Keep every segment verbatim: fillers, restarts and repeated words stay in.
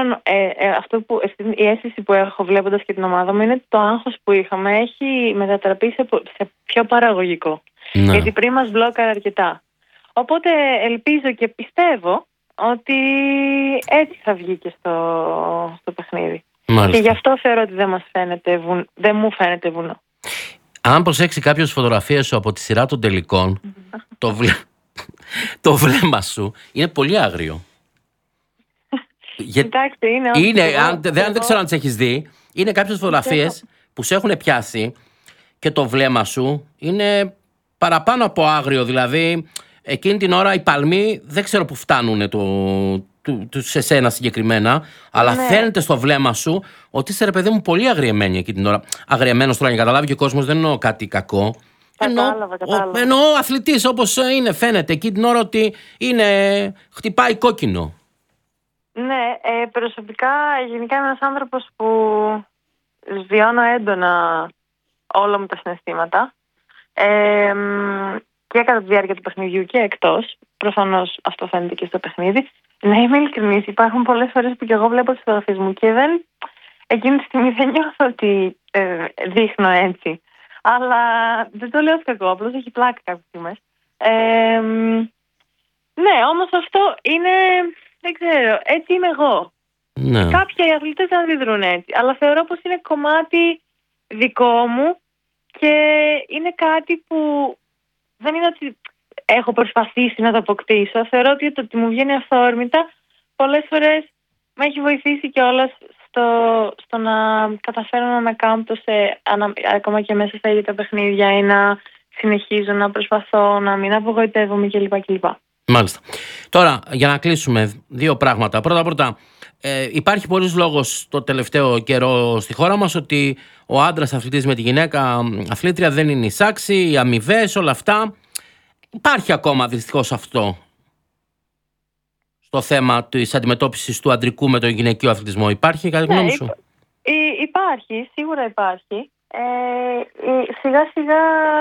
μάλλον ε, ε, αυτό που, η αίσθηση που έχω βλέποντας και την ομάδα μου είναι ότι το άγχος που είχαμε έχει μετατραπεί σε, σε πιο παραγωγικό. Ναι. Γιατί πριν μας μπλόκαρε αρκετά. Οπότε ελπίζω και πιστεύω ότι έτσι θα βγει και στο, στο παιχνίδι. Μάλιστα. Και γι' αυτό θεωρώ ότι δεν, μας φαίνεται, βουν, δεν μου φαίνεται βουνό. Αν προσέξει κάποιος φωτογραφίες σου από τη σειρά των τελικών, το, βλέ... το βλέμμα σου είναι πολύ άγριο. Για... Κοιτάξτε, είναι, είναι εγώ, αν, δεν, εγώ... δεν ξέρω αν τις έχεις δει. Είναι κάποιες φωτογραφίες που σε έχουν πιάσει και το βλέμμα σου είναι παραπάνω από άγριο. Δηλαδή, εκείνη την ώρα οι παλμοί δεν ξέρω που φτάνουν το, το, το, σε σένα συγκεκριμένα, αλλά ναι. φαίνεται στο βλέμμα σου ότι είσαι, ρε παιδί μου, πολύ αγριεμένη εκείνη την ώρα. Αγριεμένος τώρα, για να καταλάβει και ο κόσμος, δεν εννοώ κάτι κακό. Κατάλαβα, κατάλαβα. Εννοώ αθλητής όπως είναι, φαίνεται εκείνη την ώρα ότι είναι, χτυπάει κόκκινο. Ναι, ε, προσωπικά γενικά είμαι ένας άνθρωπος που βιώνω έντονα όλα μου τα συναισθήματα ε, και κατά τη διάρκεια του παιχνιδιού και εκτός. Προφανώς αυτό φαίνεται και στο παιχνίδι. Να είμαι ειλικρινής, υπάρχουν πολλές φορές που και εγώ βλέπω τις φωτογραφίες μου και δεν, εκείνη τη στιγμή δεν νιώθω ότι ε, δείχνω έτσι. Αλλά δεν το λέω κακό, απλώς έχει πλάκα κάποιες στιγμές. Ε, ναι, όμως αυτό είναι... Δεν ξέρω, έτσι είμαι εγώ. Ναι. Κάποιοι αθλητές δεν αντιδρούν έτσι, αλλά θεωρώ πως είναι κομμάτι δικό μου και είναι κάτι που δεν είναι ότι έχω προσπαθήσει να το αποκτήσω. Θεωρώ ότι το ότι μου βγαίνει αυθόρμητα πολλές φορές με έχει βοηθήσει κιόλας στο, στο να καταφέρω να ανακάμπτω σε, ανα, ακόμα και μέσα στα ίδια τα παιχνίδια ή να συνεχίζω να προσπαθώ να μην απογοητεύομαι κλπ. κλπ. Μάλιστα. Τώρα, για να κλείσουμε, δύο πράγματα. Πρώτα-πρώτα, ε, υπάρχει πολλής λόγος το τελευταίο καιρό στη χώρα μας ότι ο άντρας αθλητής με τη γυναίκα αθλήτρια δεν είναι εισάξιοι, οι αμοιβές, όλα αυτά. Υπάρχει ακόμα δυστυχώς αυτό στο θέμα της αντιμετώπισης του αντρικού με τον γυναικείο αθλητισμό. Υπάρχει κατά τη γνώμη σου? Ναι, υ- υπάρχει, σίγουρα υπάρχει. Ε, σιγά σιγά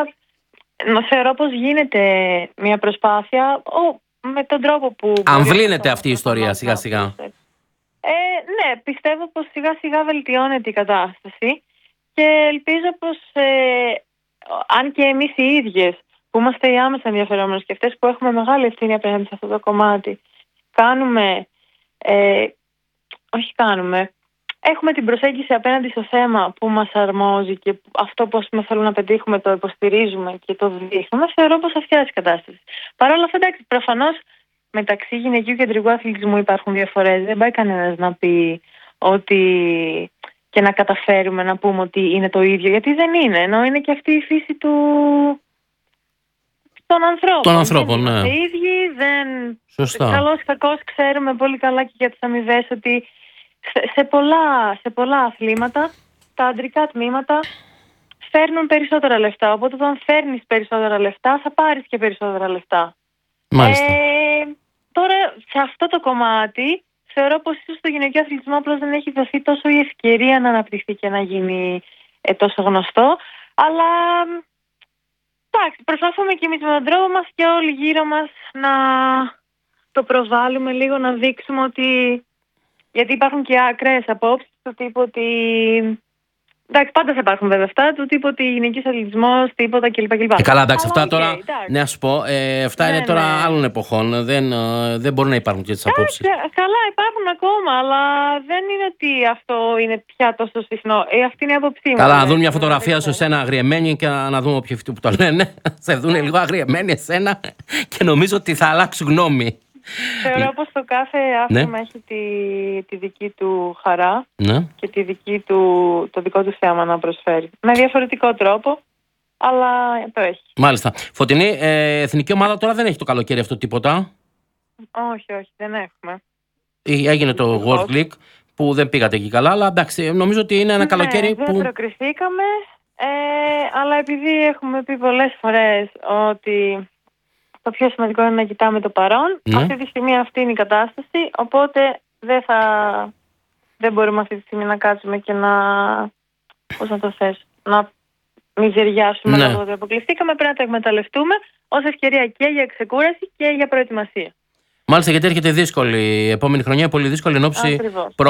θεωρώ πως γίνεται μια προσπάθεια ο, με τον τρόπο που... Αμβλύνεται αυτή η ιστορία σιγά σιγά. Ε, ναι, πιστεύω πως σιγά σιγά βελτιώνεται η κατάσταση και ελπίζω πως ε, αν και εμείς οι ίδιες που είμαστε οι άμεσα ενδιαφερόμενες και αυτές που έχουμε μεγάλη ευθύνη απέναντι σε αυτό το κομμάτι κάνουμε, ε, όχι κάνουμε, έχουμε την προσέγγιση απέναντι στο θέμα που μας αρμόζει και αυτό που πούμε, θέλουμε να πετύχουμε το υποστηρίζουμε και το δείχνουμε, θεωρώ πως αυτιά η κατάσταση. Παρ' όλα αυτά, εντάξει, προφανώς μεταξύ γυναικείου και αντρικού αθλητισμού υπάρχουν διαφορές. Δεν πάει κανένας να πει ότι και να καταφέρουμε να πούμε ότι είναι το ίδιο, γιατί δεν είναι, ενώ είναι και αυτή η φύση του... των ανθρώπων. Των ανθρώπων, ναι. Οι ίδιοι δεν... Σωστά. Καλώς κακώς ξέρουμε πολύ καλά και για τις αμοιβές ότι σε πολλά, σε πολλά αθλήματα τα αντρικά τμήματα φέρνουν περισσότερα λεφτά. Οπότε όταν φέρνεις περισσότερα λεφτά θα πάρεις και περισσότερα λεφτά. Μάλιστα. Ε, τώρα σε αυτό το κομμάτι θεωρώ πως ίσως στο γυναικείο αθλητισμό απλώς δεν έχει δοθεί τόσο η ευκαιρία να αναπτυχθεί και να γίνει ε, τόσο γνωστό. Αλλά εντάξει, προσπαθούμε και εμείς με τον τρόπο μας και όλοι γύρω μας να το προβάλλουμε λίγο, να δείξουμε ότι... Γιατί υπάρχουν και ακραίες απόψεις του τύπου ότι... Εντάξει, πάντα θα υπάρχουν βέβαια αυτά, του τύπου ότι γυναικείος αθλητισμός, τίποτα κλπ. Ε, καλά, εντάξει, αυτά okay, τώρα. Εντάξει. Ναι, να σου πω, ε, αυτά ναι, είναι τώρα ναι. άλλων εποχών. Δεν, ε, δεν μπορούν να υπάρχουν και τις απόψεις. Καλά, υπάρχουν ακόμα, αλλά δεν είναι ότι αυτό είναι πια τόσο συχνό. Ε, αυτή είναι η άποψή μου. Καλά, να δουν μια φωτογραφία σου εσένα αγριεμένη και να δούμε όποιοι αυτοί που το λένε. Σε δουν λίγο αγριεμένη εσένα και νομίζω ότι θα αλλάξουν γνώμη. Θεωρώ πως το κάθε άθλημα ναι. έχει τη, τη δική του χαρά ναι. και τη δική του, το δικό του θέαμα να προσφέρει. Με διαφορετικό τρόπο, αλλά το έχει. Μάλιστα. Φωτεινή, ε, εθνική ομάδα τώρα δεν έχει το καλοκαίρι αυτό τίποτα? Όχι, όχι, δεν έχουμε. Έγινε το World League που δεν πήγατε εκεί καλά, αλλά εντάξει, νομίζω ότι είναι ένα ναι, καλοκαίρι δεν που... Δεν προκριθήκαμε, ε, αλλά επειδή έχουμε πει πολλές φορές ότι... Το πιο σημαντικό είναι να κοιτάμε το παρόν. Ναι. Αυτή τη στιγμή αυτή είναι η κατάσταση, οπότε δεν θα... δεν μπορούμε αυτή τη στιγμή να κάτσουμε και να... πώς να το θες, να μιζεριάσουμε ναι. να το αποκλειστήκαμε. Πρέπει να το εκμεταλλευτούμε ως ευκαιρία και για ξεκούραση και για προετοιμασία. Μάλιστα, γιατί έρχεται δύσκολη η επόμενη χρονιά, πολύ δύσκολη εν ώψη